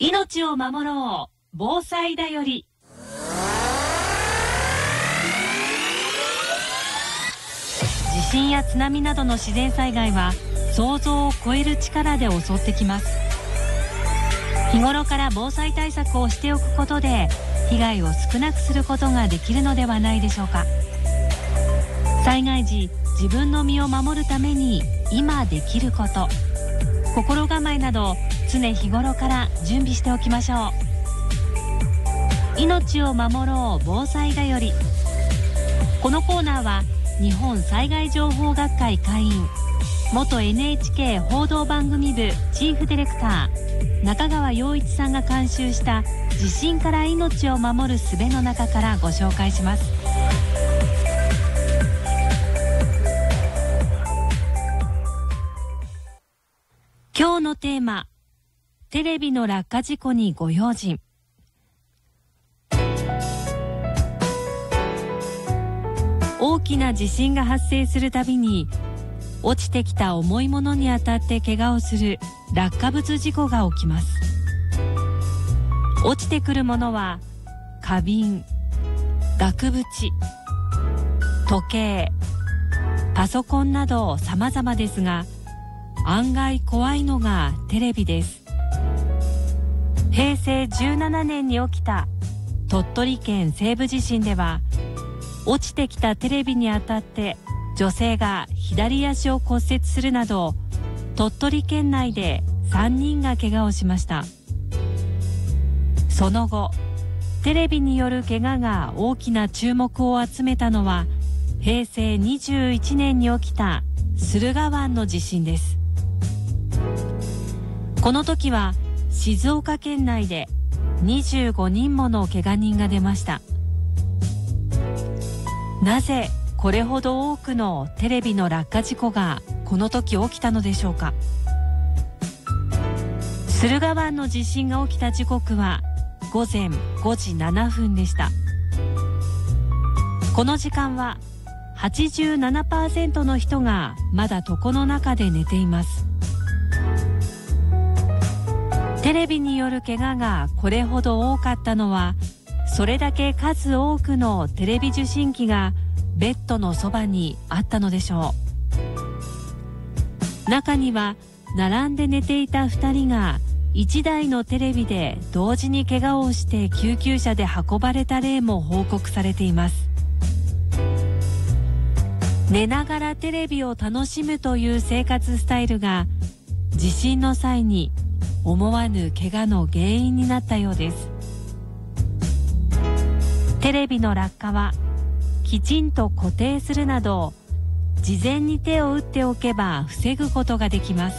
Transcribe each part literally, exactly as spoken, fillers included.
命を守ろう防災だより。地震や津波などの自然災害は想像を超える力で襲ってきます。日頃から防災対策をしておくことで被害を少なくすることができるのではないでしょうか。災害時、自分の身を守るために今できること、心構えなど常日頃から準備しておきましょう。命を守ろう防災だより。このコーナーは日本災害情報学会会員、元 エヌエイチケー 報道番組部チーフディレクター中川陽一さんが監修した地震から命を守る術の中からご紹介します。今日のテーマ、テレビの落下事故にご用心。大きな地震が発生するたびに落ちてきた重いものに当たって怪我をする落下物事故が起きます。落ちてくるものは花瓶、額縁、時計、パソコンなど様々ですが、案外怖いのがテレビです。へいせいじゅうななねんに起きた鳥取県西部地震では、落ちてきたテレビに当たって女性が左足を骨折するなど、鳥取県内でさんにんが怪我をしました。その後、テレビによる怪我が大きな注目を集めたのはへいせいにじゅういちねんに起きた駿河湾の地震です。この時は静岡県内でにじゅうごにんもの怪我人が出ました。なぜこれほど多くのテレビの落下事故がこの時起きたのでしょうか。駿河湾の地震が起きた時刻はごぜんごじななふんでした。この時間は はちじゅうななパーセント の人がまだ床の中で寝ています。テレビによる怪我がこれほど多かったのは、それだけ数多くのテレビ受信機がベッドのそばにあったのでしょう。中には並んで寝ていたふたりがいちだいのテレビで同時に怪我をして救急車で運ばれた例も報告されています。寝ながらテレビを楽しむという生活スタイルが地震の際に思わぬ怪我の原因になったようです。テレビの落下はきちんと固定するなど、事前に手を打っておけば防ぐことができます。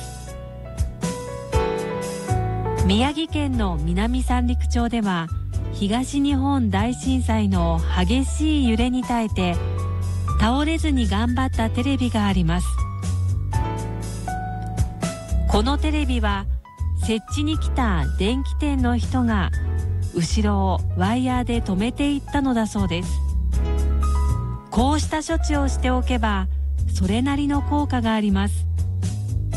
宮城県の南三陸町では東日本大震災の激しい揺れに耐えて倒れずに頑張ったテレビがあります。このテレビは設置に来た電気店の人が後ろをワイヤーで止めていったのだそうです。こうした処置をしておけばそれなりの効果があります。